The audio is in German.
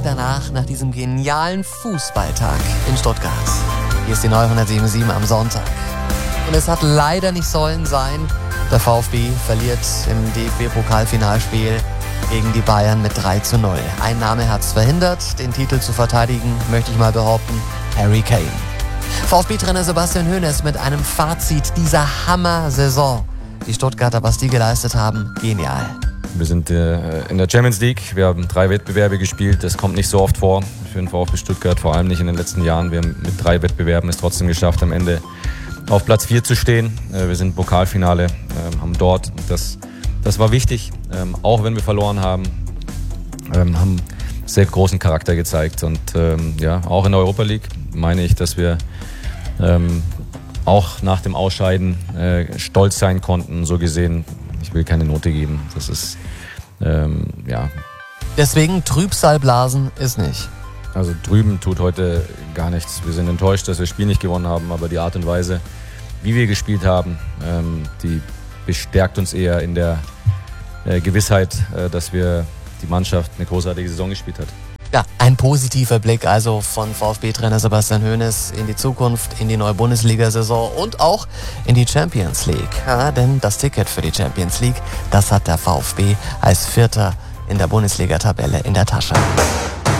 danach, nach diesem genialen Fußballtag in Stuttgart. Hier ist die neue 107.7 am Sonntag. Und es hat leider nicht sollen sein. Der VfB verliert im DFB-Pokalfinalspiel gegen die Bayern mit 3:0. Ein Name hat es verhindert, den Titel zu verteidigen, möchte ich mal behaupten, Harry Kane. VfB-Trainer Sebastian Hoeneß mit einem Fazit dieser Hammer-Saison. Die Stuttgarter, was die geleistet haben, genial. Wir sind in der Champions League. Wir haben 3 Wettbewerbe gespielt. Das kommt nicht so oft vor für den VfB Stuttgart, vor allem nicht in den letzten Jahren. Wir haben mit 3 Wettbewerben es trotzdem geschafft, am Ende auf Platz 4 zu stehen. Wir sind im Pokalfinale, haben dort, das war wichtig, auch wenn wir verloren haben, haben sehr großen Charakter gezeigt. Und auch in der Europa League meine ich, dass wir auch nach dem Ausscheiden stolz sein konnten. So gesehen, ich will keine Note geben. Das ist, Deswegen Trübsalblasen ist nicht. Also drüben tut heute gar nichts. Wir sind enttäuscht, dass wir das Spiel nicht gewonnen haben, aber die Art und Weise, wie wir gespielt haben, die bestärkt uns eher in der Gewissheit, dass die Mannschaft eine großartige Saison gespielt hat. Ja, ein positiver Blick also von VfB-Trainer Sebastian Hoeneß in die Zukunft, in die neue Bundesliga-Saison und auch in die Champions League. Ja, denn das Ticket für die Champions League, das hat der VfB als Vierter in der Bundesliga-Tabelle in der Tasche.